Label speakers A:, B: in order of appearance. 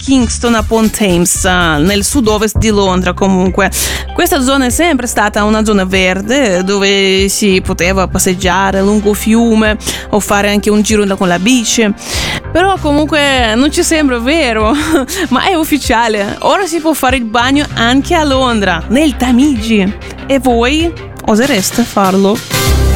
A: Kingston upon Thames, nel sud-ovest di Londra. Comunque questa zona è sempre stata una zona verde dove si poteva passeggiare lungo fiume o fare anche un giro con la bici, però comunque non ci sembra vero ma è ufficiale, ora si può fare il bagno anche a Londra nel Tamigi, e voi osereste farlo?